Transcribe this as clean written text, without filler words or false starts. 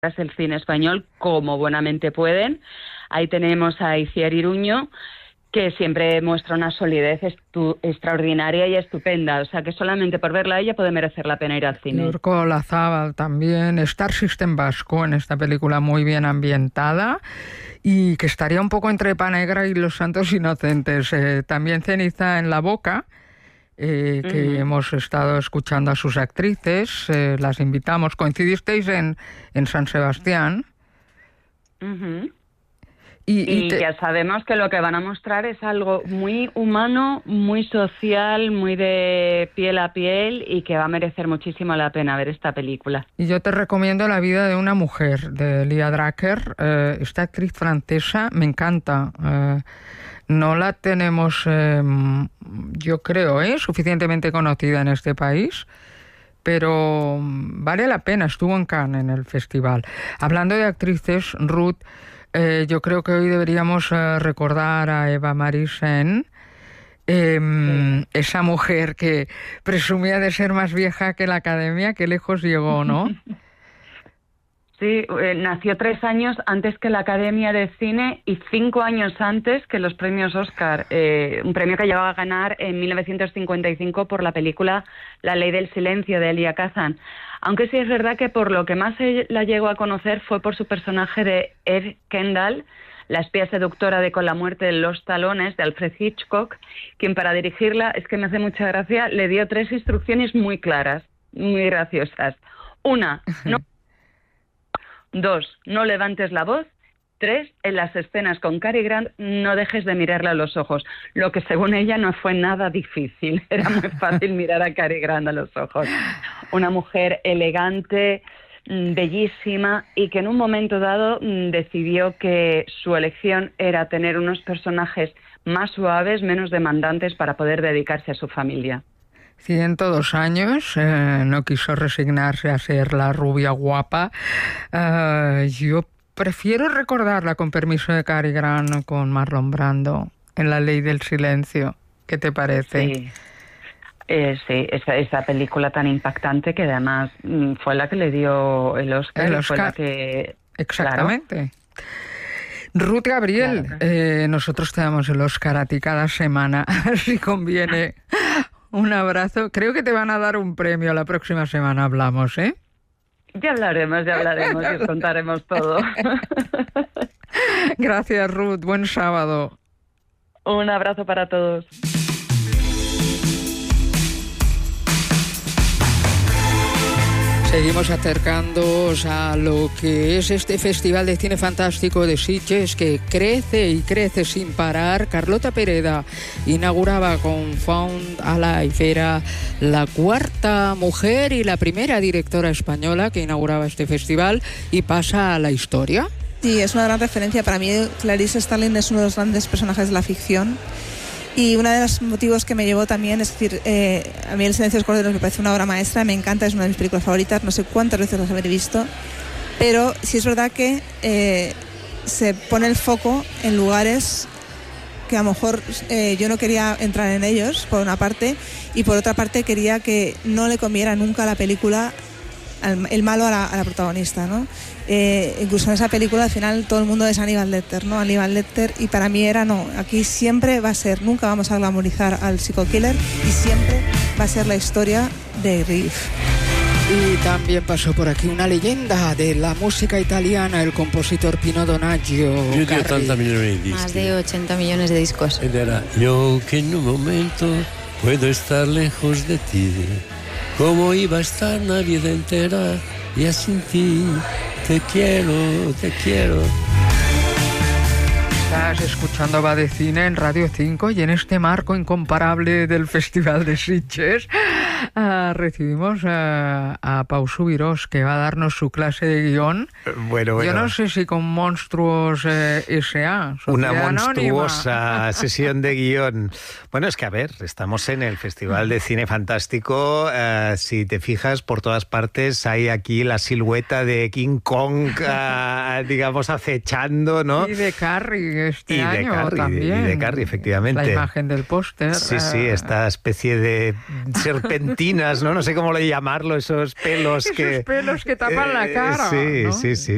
el cine español como buenamente pueden. Ahí tenemos a Itziar Iruño, que siempre muestra una solidez extraordinaria y estupenda. O sea, que solamente por verla a ella puede merecer la pena ir al cine. Urko Olazábal también, Star System Vasco en esta película muy bien ambientada y que estaría un poco entre Pa Negra y Los Santos Inocentes. También Ceniza en la boca, que hemos estado escuchando a sus actrices, las invitamos. Coincidisteis en San Sebastián. Y ya sabemos que lo que van a mostrar es algo muy humano, muy social, muy de piel a piel y que va a merecer muchísimo la pena ver esta película. Y yo te recomiendo La vida de una mujer, de Lia Drucker. Esta actriz francesa me encanta. No la tenemos, yo creo, suficientemente conocida en este país, pero vale la pena. Estuvo en Cannes en el festival. Hablando de actrices, Ruth, yo creo que hoy deberíamos recordar a Eva Marie Saint, esa mujer que presumía de ser más vieja que la Academia, que lejos llegó, ¿no? Sí, nació 3 años antes que la Academia de Cine y 5 años antes que los premios Oscar, un premio que llegaba a ganar en 1955 por la película La ley del silencio de Elia Kazan. Aunque sí es verdad que por lo que más la llegó a conocer fue por su personaje de Eve Kendall, la espía seductora de Con la muerte de los talones, de Alfred Hitchcock, quien para dirigirla, es que me hace mucha gracia, le dio 3 instrucciones muy claras, muy graciosas. 1, no. 2, no levantes la voz. 3, en las escenas con Cary Grant no dejes de mirarle a los ojos, lo que según ella no fue nada difícil, era muy fácil mirar a Cary Grant a los ojos. Una mujer elegante, bellísima y que en un momento dado decidió que su elección era tener unos personajes más suaves, menos demandantes para poder dedicarse a su familia. 102 años, no quiso resignarse a ser la rubia guapa. Yo prefiero recordarla, con permiso de Cary Grant, con Marlon Brando, en La ley del silencio. ¿Qué te parece? Sí. Sí, esa película tan impactante que además fue la que le dio el Oscar. El Oscar. Fue la que... Exactamente. Claro. Ruth Gabriel, claro. Nosotros te damos el Oscar a ti cada semana, si conviene. Un abrazo. Creo que te van a dar un premio la próxima semana, hablamos, ¿eh? Ya hablaremos y os contaremos todo. Gracias, Ruth. Buen sábado. Un abrazo para todos. Seguimos acercándonos a lo que es este Festival de Cine Fantástico de Sitges, que crece y crece sin parar. Carlota Pereda inauguraba con Found Alive, era la 4ª mujer y la primera directora española que inauguraba este festival y pasa a la historia. Sí, es una gran referencia. Para mí Clarice Starling es uno de los grandes personajes de la ficción. Y uno de los motivos que me llevó también es decir, a mí El silencio de los corderos me parece una obra maestra, me encanta, es una de mis películas favoritas, no sé cuántas veces las habré visto, pero sí es verdad que se pone el foco en lugares que a lo mejor yo no quería entrar en ellos, por una parte, y por otra parte quería que no le comiera nunca a la película el malo a la protagonista, ¿no? Incluso en esa película al final todo el mundo es Aníbal Lecter, ¿no? Aníbal Lecter, y para mí era no, aquí siempre va a ser, nunca vamos a glamorizar al psico-killer y siempre va a ser la historia de Riff. Y también pasó por aquí una leyenda de la música italiana, el compositor Pino Donaggio. Più di 80 millones de discos. Más de 80 millones de discos. Ed era yo que en un momento puedo estar lejos de ti. ¿Cómo iba a estar una vida entera ya sin ti? Te quiero, te quiero. Estás escuchando Va de Cine en Radio 5 y en este marco incomparable del Festival de Sitges recibimos a Pau Subirós, que va a darnos su clase de guión. Bueno. Yo no sé si con Monstruos S.A. Una monstruosa sesión de guión. Bueno, es que a ver, estamos en el Festival de Cine Fantástico. Si te fijas, por todas partes hay aquí la silueta de King Kong, digamos, acechando, ¿no? Y de Carrie y año Carrie, también. Y de Carrie, efectivamente. La imagen del póster. Sí, esta especie de serpentinas, ¿no? No sé cómo llamarlo, esos pelos esos pelos que tapan la cara. Sí, ¿no? sí.